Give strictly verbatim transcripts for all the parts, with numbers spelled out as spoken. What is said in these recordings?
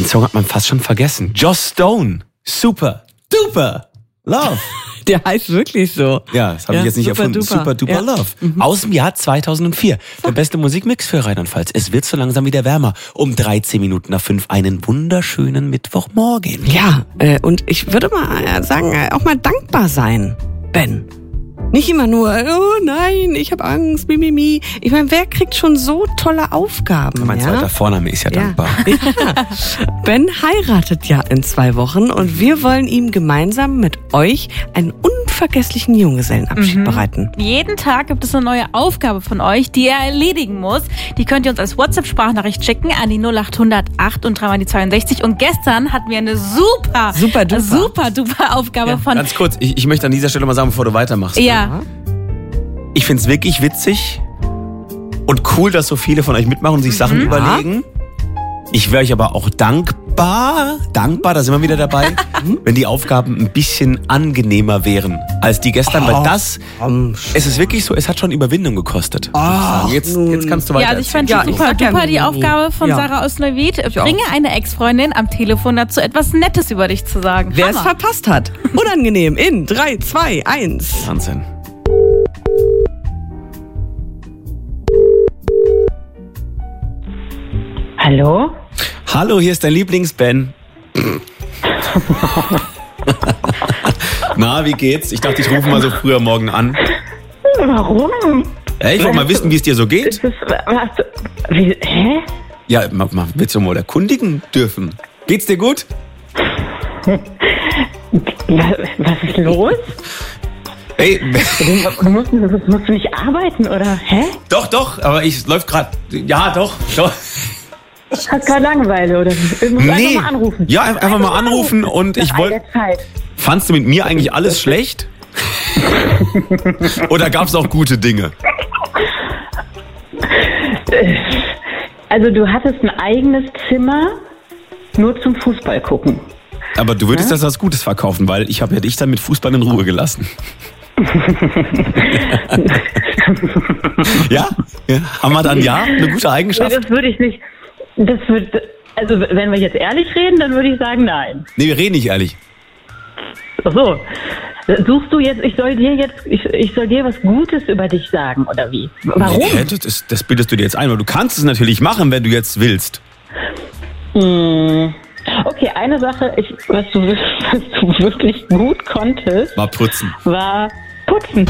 Song hat man fast schon vergessen. Joss Stone. Super, duper, love. Der heißt wirklich so. Ja, das habe ja, ich jetzt nicht super, erfunden. duper. Super, duper, ja. love. Mhm. Aus dem Jahr zweitausendvier. Der beste Musikmix für Rheinland-Pfalz. Es wird so langsam wieder wärmer. Um dreizehn Minuten nach fünf einen wunderschönen Mittwochmorgen. Ja, äh, und ich würde mal sagen, äh, auch mal dankbar sein, Ben. Nicht immer nur, oh nein, ich habe Angst, mimimi. Ich meine, wer kriegt schon so tolle Aufgaben? Mein ja? zweiter Vorname ist ja, ja. dankbar. Ja. Ben heiratet ja in zwei Wochen und wir wollen ihm gemeinsam mit euch einen unvergesslichen Junggesellenabschied mhm. bereiten. Jeden Tag gibt es eine neue Aufgabe von euch, die er erledigen muss. Die könnt ihr uns als WhatsApp-Sprachnachricht schicken an die null acht hundert acht und dreimal die zweiundsechzig. Und gestern hatten wir eine super, super duper, super duper Aufgabe ja. von... Ganz kurz, ich, ich möchte an dieser Stelle mal sagen, bevor du weitermachst. Ja. Ich find's wirklich witzig und cool, dass so viele von euch mitmachen und sich mhm. Sachen ja. überlegen. Ich wäre euch aber auch dankbar, dankbar, da sind wir wieder dabei, wenn die Aufgaben ein bisschen angenehmer wären als die gestern, oh, weil das, um, es ist wirklich so, es hat schon Überwindung gekostet. Oh, jetzt, jetzt kannst du weiter Ja, also ich fand ja, super duper die Aufgabe von ja. Sarah aus Neuwied. Bringe eine Ex-Freundin am Telefon dazu, etwas Nettes über dich zu sagen. Wer Hammer. Es verpasst hat. Unangenehm in drei, zwei, eins. Wahnsinn. Hallo? Hallo, hier ist dein Lieblings-Ben. Na, wie geht's? Ich dachte, ich rufe mal so früh am Morgen an. Warum? Hey, ich wollte mal wissen, wie es dir so geht. Ist das, was, wie, hä? Ja, man, man willst du mal erkundigen dürfen. Geht's dir gut? Was, was ist los? Hey, du musst, du musst nicht arbeiten, oder? Hä? Doch, doch, aber ich läuft gerade. Ja, doch, doch. Hast gerade Langeweile, oder? Du musst nee. einfach mal anrufen. Ja, einfach, einfach mal anrufen und ich wollte. Fandst du mit mir eigentlich alles schlecht? Oder gab es auch gute Dinge? Also du hattest ein eigenes Zimmer nur zum Fußball gucken. Aber du würdest ja? das als Gutes verkaufen, weil ich habe ja dich dann mit Fußball in Ruhe gelassen. ja? ja? Haben wir dann ja eine gute Eigenschaft? Das würde ich nicht. Das würde, also wenn wir jetzt ehrlich reden, dann würde ich sagen nein. Nee, wir reden nicht ehrlich. Ach so. Suchst du jetzt, ich soll dir jetzt, ich, ich soll dir was Gutes über dich sagen, oder wie? Warum? Nee, das, das bildest du dir jetzt ein, weil du kannst es natürlich machen, wenn du jetzt willst. Hm. Okay, eine Sache, ich, was, du, was du wirklich gut konntest, war putzen. War putzen.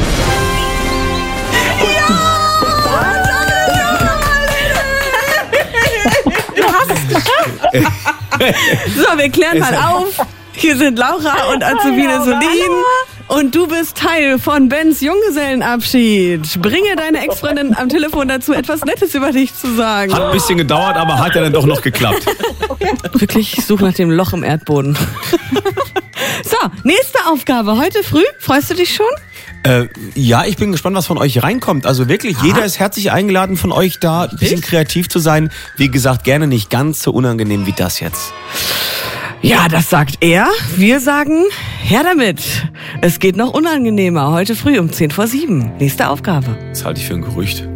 Du hast es geschafft. So, wir klären mal auf. Hier sind Laura und Azubine Solin. Und du bist Teil von Bens Junggesellenabschied. Bringe deine Ex-Freundin am Telefon dazu, etwas Nettes über dich zu sagen. Hat ein bisschen gedauert, aber hat ja dann doch noch geklappt. Wirklich, ich suche nach dem Loch im Erdboden. So, nächste Aufgabe. Heute früh. Freust du dich schon? Äh, ja, ich bin gespannt, was von euch reinkommt. Also wirklich, jeder ist herzlich eingeladen von euch da, ein bisschen kreativ zu sein. Wie gesagt, gerne nicht ganz so unangenehm wie das jetzt. Ja, das sagt er. Wir sagen, her damit. Es geht noch unangenehmer. Heute früh um zehn vor sieben. Nächste Aufgabe. Das halte ich für ein Gerücht.